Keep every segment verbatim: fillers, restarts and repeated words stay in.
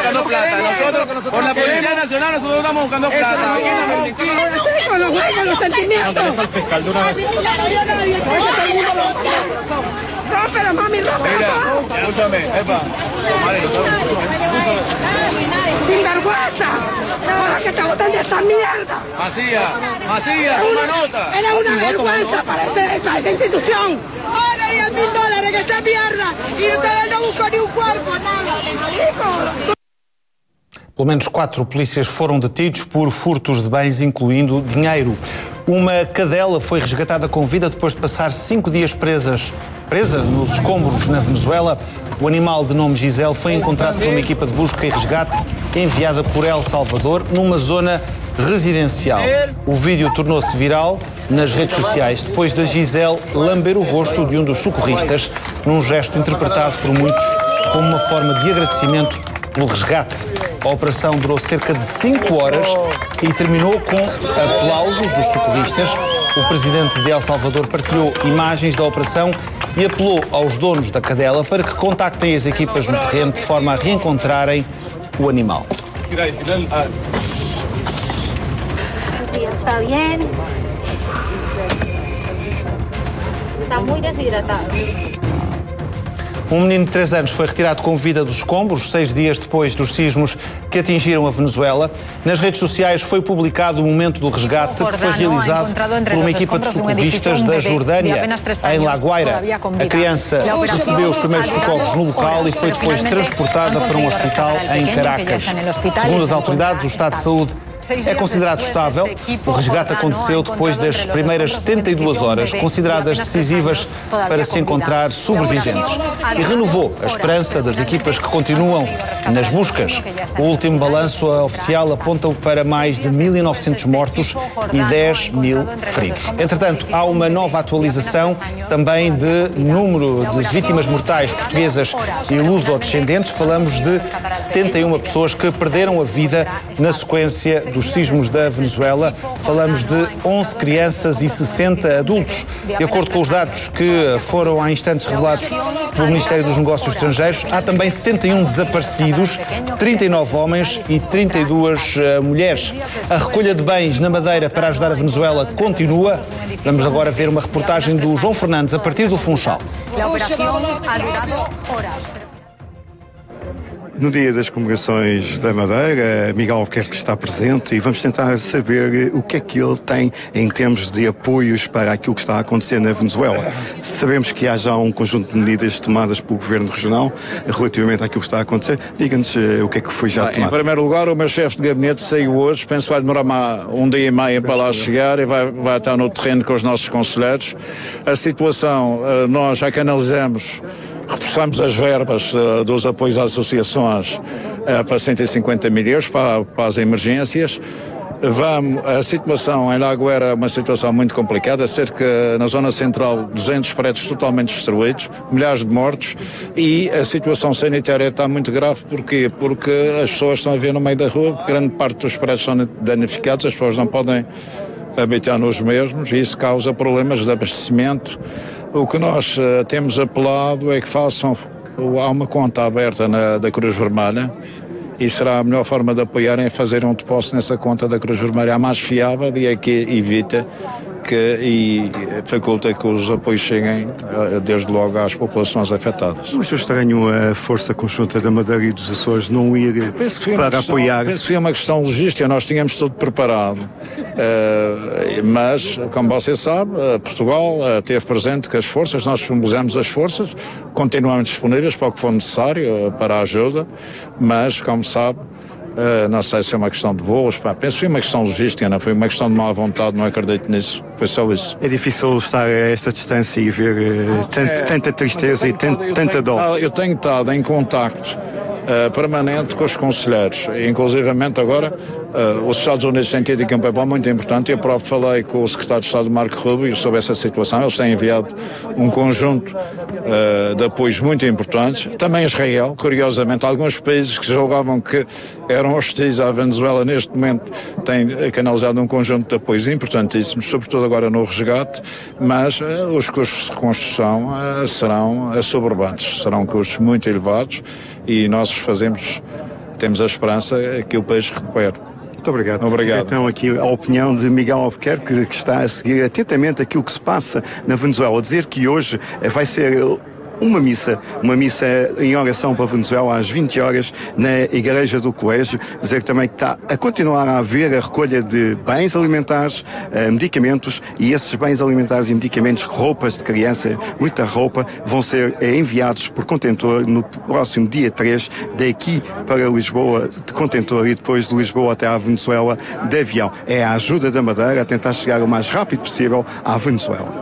buscando plata. Nosotros, con la Policía Nacional, nosotros estamos buscando plata. Aquí estamos... Con los huevos, los sentimientos. Rómpelo, mami, rómpelo. Mira, escúchame, epa. Vale, nosotros... Sin vergüenza. Ahora que te botan de esta mierda. Macías, Macías, toma nota. Era una vergüenza para, ese, para esa institución. Ahora diez mil dólares que esta mierda. Y ustedes no buscan ni un cuerpo, nada. Pelo menos quatro polícias foram detidos por furtos de bens, incluindo dinheiro. Uma cadela foi resgatada com vida depois de passar cinco dias presas, presa nos escombros na Venezuela. O animal de nome Gisele foi encontrado por uma equipa de busca e resgate enviada por El Salvador numa zona residencial. O vídeo tornou-se viral nas redes sociais depois da Gisele lamber o rosto de um dos socorristas, num gesto interpretado por muitos como uma forma de agradecimento pelo resgate. A operação durou cerca de cinco horas e terminou com aplausos dos socorristas. O presidente de El Salvador partilhou imagens da operação e apelou aos donos da cadela para que contactem as equipas no terreno de forma a reencontrarem o animal. Está bien. Está muy deshidratado. Um menino de três anos foi retirado com vida dos escombros, seis dias depois dos sismos que atingiram a Venezuela. Nas redes sociais foi publicado o momento do resgate que foi realizado por uma equipa de socorristas da Jordânia, em La Guaira. A criança recebeu os primeiros socorros no local e foi depois transportada para um hospital em Caracas. Segundo as autoridades, o estado de saúde é considerado estável. O resgate aconteceu depois das primeiras setenta e duas horas, consideradas decisivas para se encontrar sobreviventes, e renovou a esperança das equipas que continuam nas buscas. O último balanço oficial aponta para mais de mil e novecentos mortos e dez mil feridos. Entretanto, há uma nova atualização também de número de vítimas mortais portuguesas e luso-descendentes. Falamos de setenta e uma pessoas que perderam a vida na sequência dos sismos da Venezuela. Falamos de onze crianças e sessenta adultos. De acordo com os dados que foram há instantes revelados pelo Ministério dos Negócios Estrangeiros, há também setenta e um desaparecidos, trinta e nove homens e trinta e duas uh, mulheres. A recolha de bens na Madeira para ajudar a Venezuela continua. Vamos agora ver uma reportagem do João Fernandes a partir do Funchal. A operação ha durado horas. No dia das comemorações da Madeira, Miguel Albuquerque está presente e vamos tentar saber o que é que ele tem em termos de apoios para aquilo que está a acontecer na Venezuela. Sabemos que há já um conjunto de medidas tomadas pelo Governo Regional relativamente àquilo que está a acontecer. Diga-nos uh, o que é que foi já Bem, tomado. Em primeiro lugar, o meu chefe de gabinete saiu hoje, penso que vai demorar um dia e meio para lá chegar e vai, vai estar no terreno com os nossos conselheiros. A situação, uh, nós já canalizamos, reforçamos as verbas uh, dos apoios às associações uh, para cento e cinquenta mil euros para, para as emergências. Vamos, a situação em La Guaira é uma situação muito complicada, cerca na zona central duzentos prédios totalmente destruídos, milhares de mortos, e a situação sanitária está muito grave. Porquê? Porque as pessoas estão a ver no meio da rua, grande parte dos prédios são danificados, as pessoas não podem habitar nos mesmos e isso causa problemas de abastecimento. O que nós uh, temos apelado é que façam, uh, há uma conta aberta na, da Cruz Vermelha e será a melhor forma de apoiarem fazer um depósito nessa conta da Cruz Vermelha, a mais fiável e é que evita que, e faculta que os apoios cheguem uh, desde logo às populações afetadas. Não achou estranho a Força Conjunta da Madeira e dos Açores não ir para questão, apoiar? Penso que foi uma questão logística, nós tínhamos tudo preparado. Uh, mas, como você sabe, uh, Portugal uh, teve presente que as forças, nós disponibilizamos as forças, continuamos disponíveis para o que for necessário uh, para a ajuda, mas, como sabe, uh, não sei se é uma questão de voos, pá, penso que foi uma questão logística, não foi uma questão de má vontade, não acredito nisso, foi só isso. É difícil estar a esta distância e ver uh, tant, é, tanta tristeza e tant, eu tanta dor. Eu tenho estado em contacto Uh, permanente com os conselheiros, inclusivamente agora uh, os Estados Unidos têm tido aqui um papel muito importante. Eu próprio falei com o secretário de Estado Marco Rubio sobre essa situação, eles têm enviado um conjunto uh, de apoios muito importantes, também Israel, curiosamente alguns países que julgavam que eram hostis à Venezuela neste momento têm canalizado um conjunto de apoios importantíssimos, sobretudo agora no resgate, mas uh, os custos de reconstrução uh, serão uh, soberbantes, serão custos muito elevados e nós fazemos temos a esperança que o país recupere. Muito obrigado. Obrigado. Então aqui a opinião de Miguel Albuquerque, que está a seguir atentamente aquilo que se passa na Venezuela. Dizer que hoje vai ser uma missa, uma missa em oração para a Venezuela às vinte horas na Igreja do Colégio. Dizer também que está a continuar a haver a recolha de bens alimentares, medicamentos, e esses bens alimentares e medicamentos, roupas de criança, muita roupa, vão ser enviados por contentor no próximo dia três, daqui para Lisboa, de contentor, e depois de Lisboa até à Venezuela de avião. É a ajuda da Madeira a tentar chegar o mais rápido possível à Venezuela.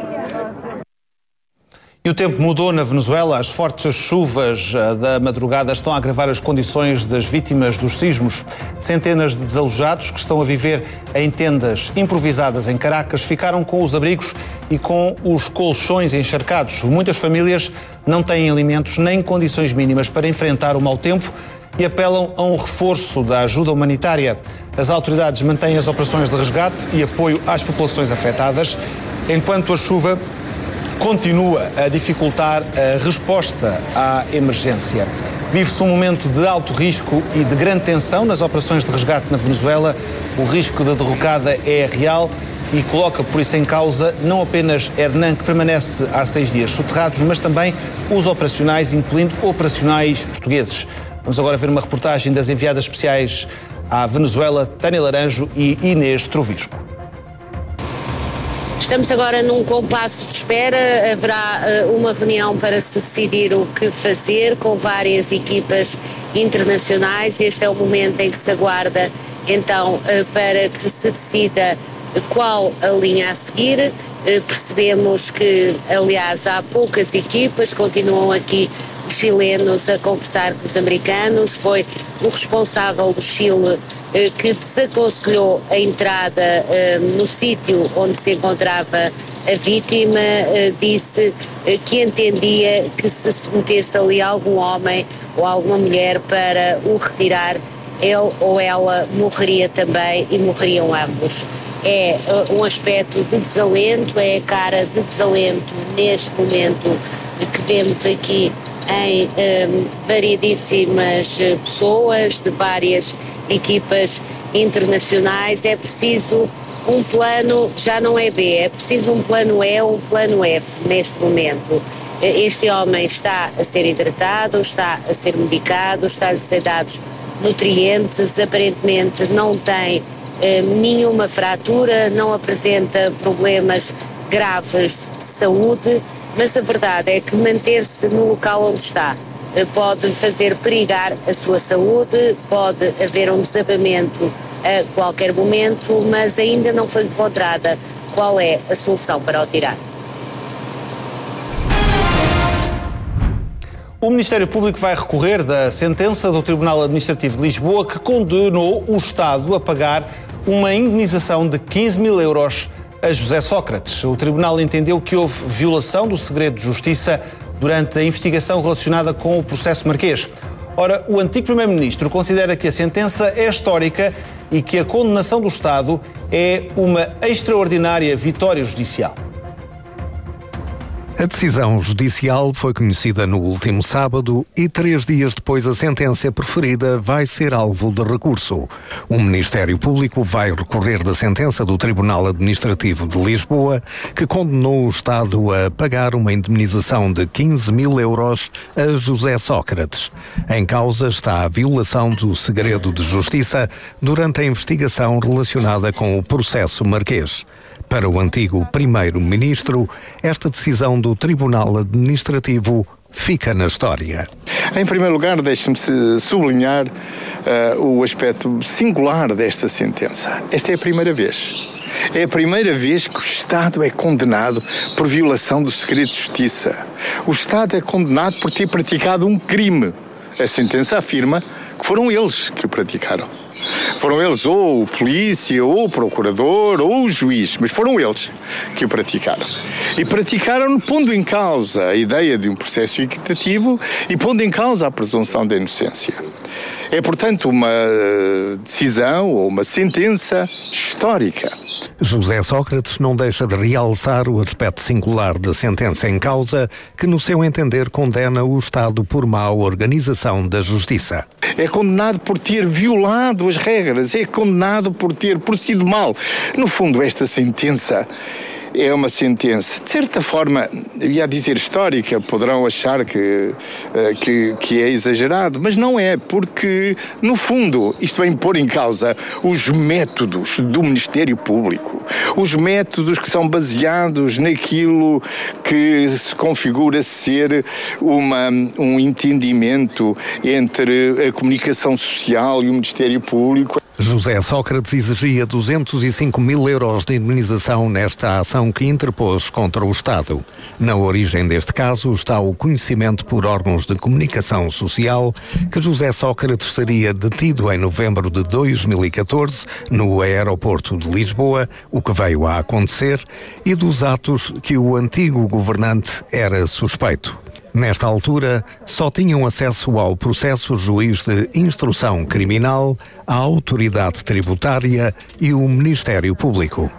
E o tempo mudou na Venezuela. As fortes chuvas da madrugada estão a agravar as condições das vítimas dos sismos. Centenas de desalojados que estão a viver em tendas improvisadas em Caracas ficaram com os abrigos e com os colchões encharcados. Muitas famílias não têm alimentos nem condições mínimas para enfrentar o mau tempo e apelam a um reforço da ajuda humanitária. As autoridades mantêm as operações de resgate e apoio às populações afetadas, enquanto a chuva continua a dificultar a resposta à emergência. Vive-se um momento de alto risco e de grande tensão nas operações de resgate na Venezuela. O risco de derrocada é real e coloca por isso em causa não apenas Hernán, que permanece há seis dias soterrados, mas também os operacionais, incluindo operacionais portugueses. Vamos agora ver uma reportagem das enviadas especiais à Venezuela, Tânia Laranjo e Inês Trovisco. Estamos agora num compasso de espera. Haverá uh, uma reunião para se decidir o que fazer com várias equipas internacionais. Este é o momento em que se aguarda então uh, para que se decida qual a linha a seguir. Uh, percebemos que, aliás, há poucas equipas, continuam aqui os chilenos a conversar com os americanos. Foi o responsável do Chile que desaconselhou a entrada uh, no sítio onde se encontrava a vítima, uh, disse uh, que entendia que se se metesse ali algum homem ou alguma mulher para o retirar, ele ou ela morreria também e morreriam ambos. É uh, um aspecto de desalento, é a cara de desalento neste momento que vemos aqui em um, variedíssimas pessoas de várias equipas internacionais. É preciso um plano, já não é B, é preciso um plano E ou um plano F neste momento. Este homem está a ser hidratado, está a ser medicado, está-lhe a ser dados nutrientes, aparentemente não tem eh, nenhuma fratura, não apresenta problemas graves de saúde, mas a verdade é que manter-se no local onde está pode fazer perigar a sua saúde, pode haver um desabamento a qualquer momento, mas ainda não foi encontrada qual é a solução para o tirar. O Ministério Público vai recorrer da sentença do Tribunal Administrativo de Lisboa que condenou o Estado a pagar uma indenização de quinze mil euros a José Sócrates. O Tribunal entendeu que houve violação do segredo de justiça durante a investigação relacionada com o processo Marquês. Ora, o antigo Primeiro-Ministro considera que a sentença é histórica e que a condenação do Estado é uma extraordinária vitória judicial. A decisão judicial foi conhecida no último sábado e três dias depois a sentença preferida vai ser alvo de recurso. O Ministério Público vai recorrer da sentença do Tribunal Administrativo de Lisboa, que condenou o Estado a pagar uma indemnização de quinze mil euros a José Sócrates. Em causa está a violação do segredo de justiça durante a investigação relacionada com o processo Marquês. Para o antigo Primeiro-Ministro, esta decisão do Tribunal Administrativo fica na história. Em primeiro lugar, deixe-me sublinhar uh, o aspecto singular desta sentença. Esta é a primeira vez. É a primeira vez que o Estado é condenado por violação do segredo de justiça. O Estado é condenado por ter praticado um crime. A sentença afirma que foram eles que o praticaram. Foram eles, ou o polícia, ou o procurador, ou o juiz, mas foram eles que o praticaram. E praticaram pondo em causa a ideia de um processo equitativo e pondo em causa a presunção da inocência. É, portanto, uma decisão ou uma sentença histórica. José Sócrates não deixa de realçar o aspecto singular da sentença em causa, que, no seu entender, condena o Estado por má organização da justiça. É condenado por ter violado as regras, é condenado por ter procedido mal. No fundo, esta sentença é uma sentença, de certa forma, ia dizer histórica, poderão achar que, que, que é exagerado, mas não é, porque, no fundo, isto vem pôr em causa os métodos do Ministério Público, os métodos que são baseados naquilo que se configura ser uma, um entendimento entre a comunicação social e o Ministério Público. José Sócrates exigia duzentos e cinco mil euros de indemnização nesta ação que interpôs contra o Estado. Na origem deste caso está o conhecimento por órgãos de comunicação social que José Sócrates seria detido em novembro de dois mil e catorze no aeroporto de Lisboa, o que veio a acontecer, e dos atos que o antigo governante era suspeito. Nesta altura, só tinham acesso ao processo o juiz de instrução criminal, a autoridade tributária e o Ministério Público.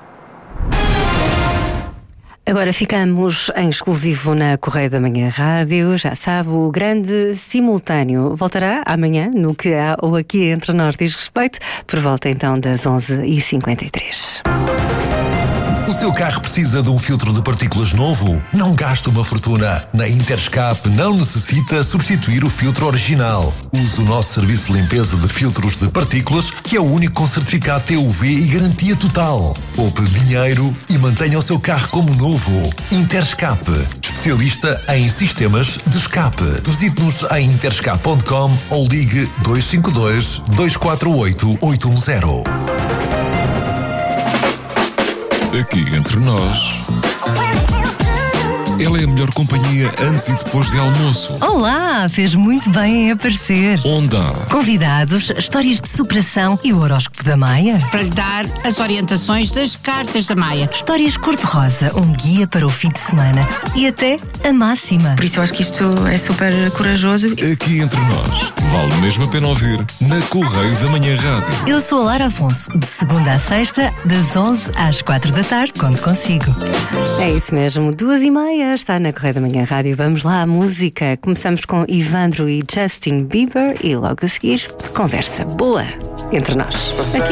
Agora ficamos em exclusivo na Correio da Manhã Rádio. Já sabe, o grande simultâneo voltará amanhã no que há ou aqui entre nós diz respeito, por volta então das onze e cinquenta e três. O seu carro precisa de um filtro de partículas novo? Não gaste uma fortuna. Na Interscap não necessita substituir o filtro original. Use o nosso serviço de limpeza de filtros de partículas, que é o único com certificado T U V e garantia total. Poupe dinheiro e mantenha o seu carro como novo. Interscap, especialista em sistemas de escape. Visite-nos em interscap ponto com ou ligue dois cinco dois, dois quatro oito, oito um zero. Aqui entre nós, ela é a melhor companhia antes e depois de almoço. Olá, fez muito bem em aparecer. Onde há convidados, histórias de superação e o horóscopo da Maia. Para lhe dar as orientações das cartas da Maia. Histórias cor-de-rosa, um guia para o fim de semana. E até a máxima. Por isso eu acho que isto é super corajoso. Aqui entre nós, vale mesmo a pena ouvir na Correio da Manhã Rádio. Eu sou a Lara Afonso, de segunda a sexta, das onze às quatro da tarde, conto consigo. É isso mesmo, duas e meia. Está na Correio da Manhã Rádio. Vamos lá à música. Começamos com Ivandro e Justin Bieber e logo a seguir, conversa boa entre nós. Aqui